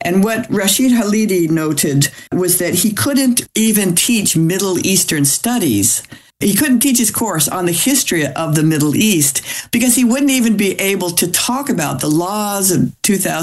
And what Rashid Khalidi noted was that he couldn't even teach Middle Eastern studies. He couldn't teach his course on the history of the Middle East because he wouldn't even be able to talk about the laws of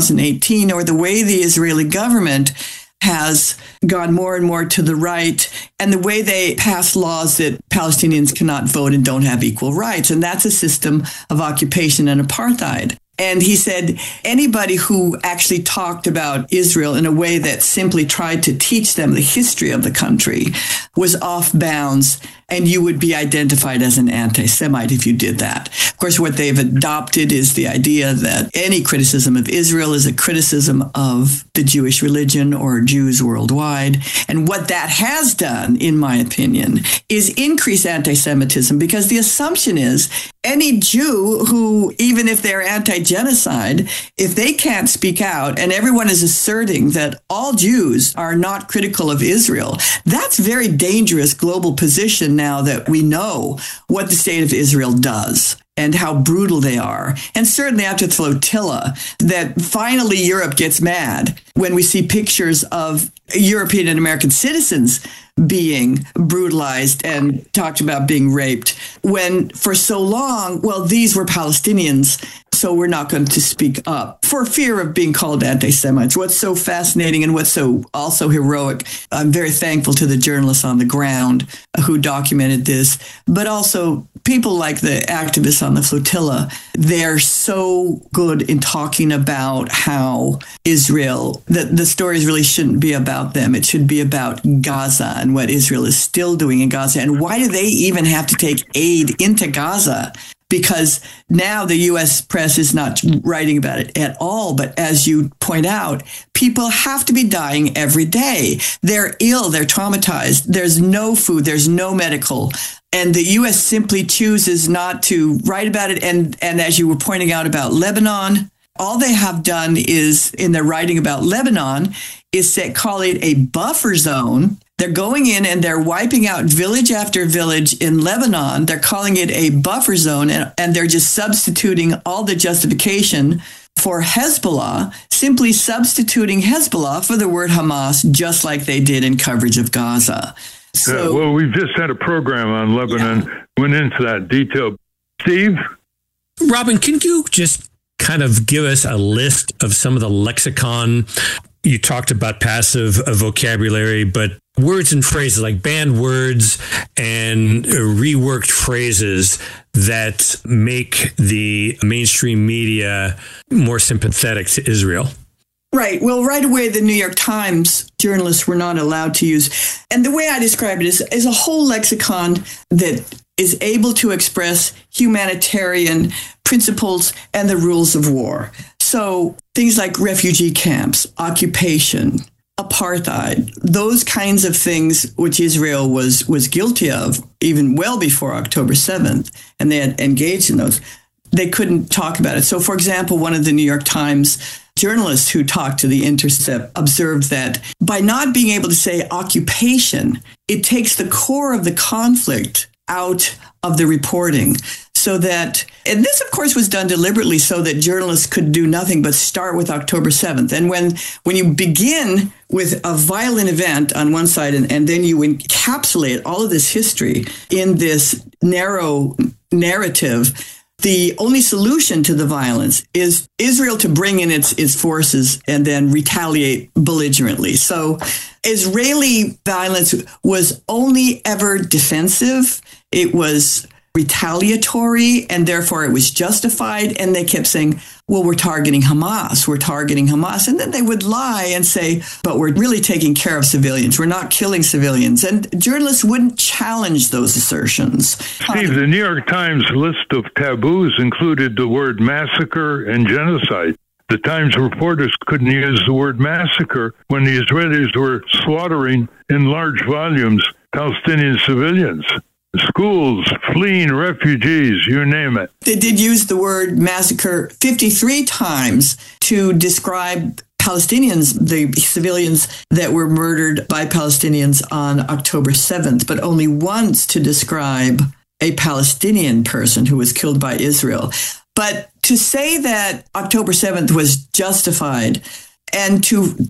2018 or the way the Israeli government has gone more and more to the right and the way they pass laws that Palestinians cannot vote and don't have equal rights. And that's a system of occupation and apartheid. And he said anybody who actually talked about Israel in a way that simply tried to teach them the history of the country was off bounds, and you would be identified as an anti-Semite if you did that. Of course, what they've adopted is the idea that any criticism of Israel is a criticism of the Jewish religion or Jews worldwide. And what that has done, in my opinion, is increase anti-Semitism, because the assumption is any Jew who, even if they're anti-genocide, if they can't speak out and everyone is asserting that all Jews are not critical of Israel, that's a very dangerous global position now that we know what the state of Israel does and how brutal they are. And certainly after the flotilla, that finally Europe gets mad when we see pictures of European and American citizens being brutalized and talked about being raped, when for so long, well, these were Palestinians, so we're not going to speak up for fear of being called anti-Semites. What's so fascinating and what's so also heroic, I'm very thankful to the journalists on the ground who documented this, but also people like the activists on the flotilla. They're so good in talking about how Israel, the stories really shouldn't be about them. It should be about Gaza and what Israel is still doing in Gaza. And why do they even have to take aid into Gaza? Because now the U.S. press is not writing about it at all. But as you point out, people have to be dying every day. They're ill. They're traumatized. There's no food. There's no medical. And the U.S. simply chooses not to write about it. And as you were pointing out about Lebanon, all they have done is, in their writing about Lebanon, is call it a buffer zone. They're going in and they're wiping out village after village in Lebanon. They're calling it a buffer zone, and they're just substituting all the justification for Hezbollah, simply substituting Hezbollah for the word Hamas, just like they did in coverage of Gaza. So, well, we've just had a program on Lebanon, went into that detail. Steve? Robin, can you just kind of give us a list of some of the lexicon? You talked about passive vocabulary, but words and phrases like banned words and reworked phrases that make the mainstream media more sympathetic to Israel. Right. Well, right away, the New York Times journalists were not allowed to use. And the way I describe it is a whole lexicon that is able to express humanitarian principles and the rules of war. So things like refugee camps, occupation, apartheid, those kinds of things which Israel was guilty of even well before October 7th, and they had engaged in those, they couldn't talk about it. So, for example, one of the New York Times journalists who talked to The Intercept observed that by not being able to say occupation, it takes the core of the conflict out of the reporting. So that, and this, of course, was done deliberately so that journalists could do nothing but start with October 7th. And when you begin with a violent event on one side and then you encapsulate all of this history in this narrow narrative, the only solution to the violence is Israel to bring in its forces and then retaliate belligerently. So Israeli violence was only ever defensive. It was retaliatory, and therefore it was justified. And they kept saying, well, we're targeting Hamas. We're targeting Hamas. And then they would lie and say, but we're really taking care of civilians. We're not killing civilians. And journalists wouldn't challenge those assertions. Steve, the New York Times list of taboos included the word massacre and genocide. The Times reporters couldn't use the word massacre when the Israelis were slaughtering in large volumes Palestinian civilians. Schools, fleeing refugees, you name it. They did use the word massacre 53 times to describe Palestinians, the civilians that were murdered by Palestinians on October 7th, but only once to describe a Palestinian person who was killed by Israel. But to say that October 7th was justified and to